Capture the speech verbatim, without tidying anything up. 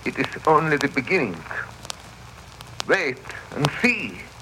It is only the beginning. Wait and see.